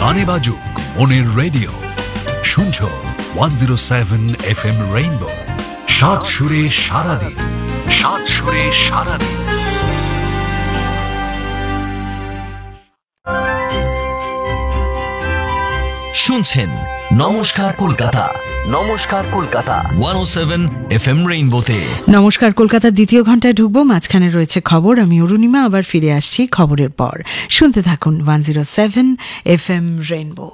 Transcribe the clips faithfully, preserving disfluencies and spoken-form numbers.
গানে বাজুক মনের রেডিও, শুনছো one zero seven F M rainbow. সাত সুরে সারাদিন, সাত সুরে সারাদিন। শুনছেন নমস্কার কলকাতা, নমস্কার কলকাতা ওয়ান ও সেভেন এফ এম রেইনবোতে। নমস্কার কলকাতার দ্বিতীয় ঘন্টায় ঢুকবো, মাঝখানে রয়েছে খবর। আমি অরুণিমা আবার ফিরে আসছি খবরের পর। শুনতে থাকুন one zero seven F M rainbow.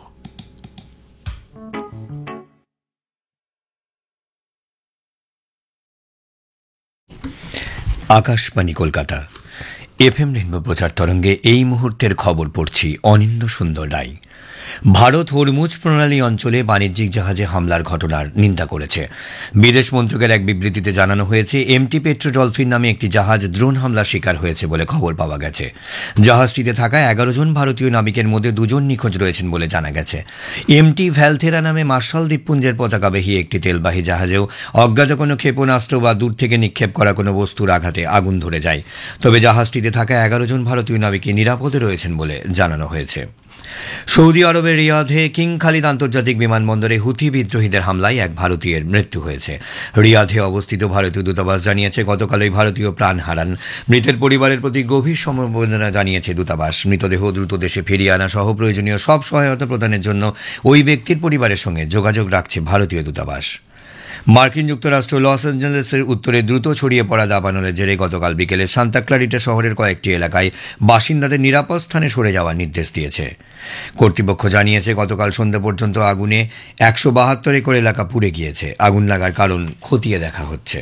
Akashvani Kolkata F M rainbow প্রচার তরঙ্গে এই মুহূর্তের খবর পড়ছি অনিন্দ সুন্দর রায়। ভারত হরমুজ প্রণালী অঞ্চলে বাণিজ্যিক জাহাজে হামলার ঘটনার নিন্দা করেছে। বিদেশ মন্ত্রকের এক বিবৃতিতে জানানো হয়েছে, এমটি পেট্রো ডলফিন নামে একটি জাহাজ দ্রোণ হামলার শিকার হয়েছে বলে খবর পাওয়া গেছে। জাহাজটিতে থাকা এগারো জন ভারতীয় নাবিকের মধ্যে দুজন নিখোঁজ রয়েছেন বলে জানা গেছে। এমটি ভ্যালথেরা নামে মার্শাল দ্বীপপুঞ্জের পতাকাবাহী একটি তেলবাহী জাহাজেও অজ্ঞাত কোনো ক্ষেপণাস্ত্র বা দূর থেকে নিক্ষেপ করা কোনো বস্তুর আঘাতে আগুন ধরে যায়। তবে জাহাজটিতে থাকা এগারো জন ভারতীয় নাবিক নিরাপদে রয়েছেন বলে জানানো হয়েছে। সৌদি আরবের রিয়াধে কিং খালিদ আন্তর্জাতিক বিমানবন্দরে হুথি বিদ্রোহীদের হামলায় এক ভারতীয়ের মৃত্যু হয়েছে। রিয়াধে অবস্থিত ভারতীয় দূতাবাস জানিয়েছে, গতকাল ওই ভারতীয় প্রাণ হারান। মৃতের পরিবারের প্রতি গভীর সমবেদনা জানিয়েছে দূতাবাস। মৃতদেহ দ্রুত দেশে ফিরিয়ে আনা সহ প্রয়োজনীয় সব সহায়তা প্রদানের জন্য ওই ব্যক্তির পরিবারের সঙ্গে যোগাযোগ রাখছে ভারতীয় দূতাবাস। মার্কিন যুক্তরাষ্ট্র লস অ্যাঞ্জেলেসের উত্তরে দ্রুত ছড়িয়ে পড়া দাবানলের জেরে গতকাল বিকেলে সান্তা ক্লারিটা শহরের কয়েকটি এলাকায় বাসিন্দাদের নিরাপদ স্থানে সরে যাওয়ার নির্দেশ দিয়েছে। কর্তৃপক্ষ জানিয়েছে, গতকাল সন্ধ্যা পর্যন্ত আগুনে একশো বাহাত্তর একর এলাকা পুড়ে গিয়েছে। আগুন লাগার কারণ খতিয়ে দেখা হচ্ছে।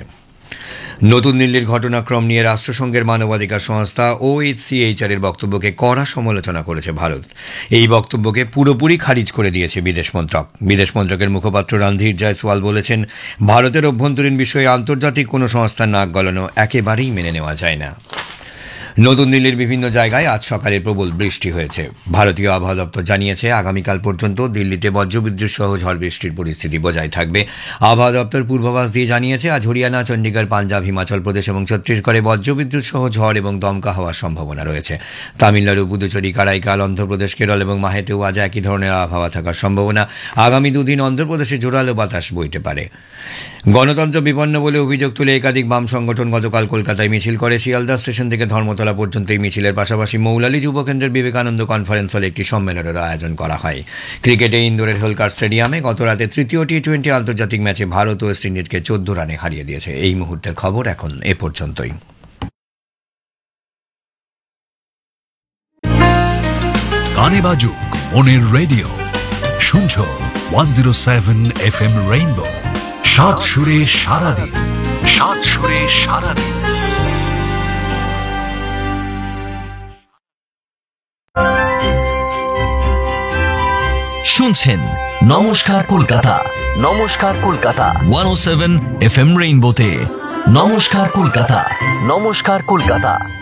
নতুন দিল্লির ঘটনাক্রম নিয়ে রাষ্ট্রসংঘের মানবাধিকার সংস্থা ও এইচ সি এইচ আর এর বক্তব্যকে কড়া সমালোচনা করেছে ভারত। এই বক্তব্যকে পুরোপুরি খারিজ করে দিয়েছে বিদেশ মন্ত্রক। বিদেশ মন্ত্রকের মুখপাত্র রণধীর জয়সওয়াল বলেছেন, ভারতের অভ্যন্তরীণ বিষয়ে আন্তর্জাতিক কোনো সংস্থার নাক গলানো একেবারেই মেনে নেওয়া যায় না। নতুন দিল্লির বিভিন্ন জায়গায় আজ সকালে প্রবল বৃষ্টি হয়েছে। ভারতীয় আবহাওয়া দপ্তর জানিয়েছে, আগামীকাল পর্যন্ত দিল্লিতে বজ্রবিদ্যুৎ সহ ঝড় বৃষ্টির পরিস্থিতি বজায় থাকবে। আবহাওয়া দপ্তর পূর্বাভাস দিয়ে জানিয়েছে, আজ হরিয়ানা, চণ্ডীগড়, পাঞ্জাব, হিমাচল প্রদেশ এবং ছত্তিশগড়ে বজ্রবিদ্যুৎ সহ ঝড় এবং দমকা হওয়ার সম্ভাবনা রয়েছে। তামিলনাড়ু, পুদুচেরি, কারাইকাল, অন্ধ্রপ্রদেশ, কেরল এবং মাহেতেও আজ একই ধরনের আবহাওয়া থাকার সম্ভাবনা। আগামী দুদিন অন্ধ্রপ্রদেশে জোরালো বাতাস বইতে পারে। গণতন্ত্র বিপন্ন বলে অভিযোগ তুলে একাধিক বাম সংগঠন গতকাল কলকাতায় মিছিল করে। শিয়ালদা স্টেশন থেকে ধর্মতলা পর্যন্ত এই মিছিলের পাশাপাশি মৌলালী যুবকেন্দ্রের বিবেকানন্দ কনফারেন্স হলে একটি সম্মেলনের আয়োজন করা হয়। ক্রিকেটে ইন্দোরের হোলকার স্টেডিয়ামে গতরাতে তৃতীয় টি টোয়েন্টি আন্তর্জাতিক ম্যাচে ভারত ওয়েস্ট ইন্ডিজকে চোদ্দ রানে হারিয়ে দিয়েছে। এই মুহূর্তের খবর এখন এ পর্যন্তই। গানে বাজুক মনের রেডিও, শুনছো one zero seven F M rainbow. সাত সুরে সারাদিন, সাত সুরে সারাদিন। শুনছেন নমস্কার কলকাতা, নমস্কার কলকাতা ওয়ান ও সেভেন এফ এম রেইনবোতে। নমস্কার কলকাতা, নমস্কার কলকাতা।